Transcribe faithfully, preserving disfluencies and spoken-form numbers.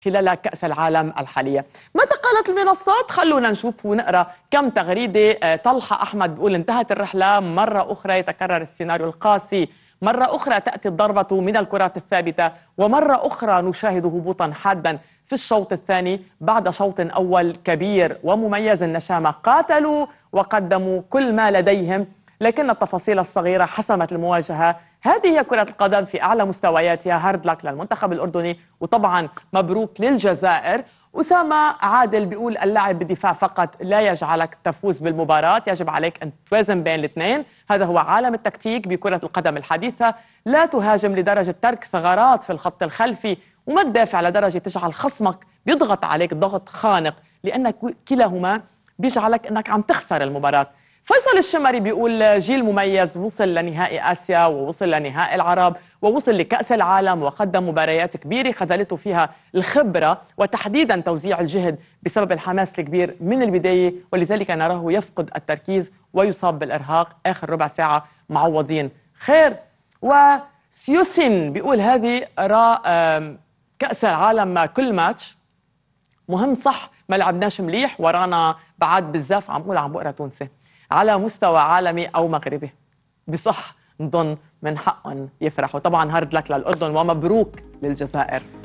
خلال كأس العالم الحالية. ماذا قالت المنصات؟ خلونا نشوف ونقرأ كم تغريدة. طلحة أحمد بيقول: انتهت الرحلة، مرة أخرى يتكرر السيناريو القاسي، مرة أخرى تأتي الضربة من الكرات الثابتة، ومرة أخرى نشاهد هبوطا حادا في الشوط الثاني بعد شوط أول كبير ومميز النشامة. قاتلوا وقدموا كل ما لديهم، لكن التفاصيل الصغيرة حسمت المواجهة. هذه هي كرة القدم في أعلى مستوياتها. هارد لك للمنتخب الأردني، وطبعا مبروك للجزائر. أسامة عادل بيقول: اللعب بالدفاع فقط لا يجعلك تفوز بالمباراة، يجب عليك أن توازن بين الاثنين، هذا هو عالم التكتيك بكرة القدم الحديثة. لا تهاجم لدرجة ترك ثغرات في الخط الخلفي، وما تدافع لدرجة تجعل خصمك بيضغط عليك ضغط خانق، لأن كلاهما بيجعلك أنك عم تخسر المباراة. فيصل الشمري بيقول: جيل مميز، وصل لنهائي آسيا ووصل لنهائي العرب ووصل لكأس العالم وقدم مباريات كبيرة خذلته فيها الخبرة وتحديدا توزيع الجهد بسبب الحماس الكبير من البداية، ولذلك نراه يفقد التركيز ويصاب بالإرهاق آخر ربع ساعة. معوضين خير. وسيوسين بيقول: هذه راء كأس العالم كل ماتش مهم، صح ما لعبناش مليح، ورانا بعد بزاف، عم بقول عم بقرا تونسي على مستوى عالمي او مغربي، بصح نظن من حقهم يفرحوا. طبعا هارد لك للاردن ومبروك للجزائر.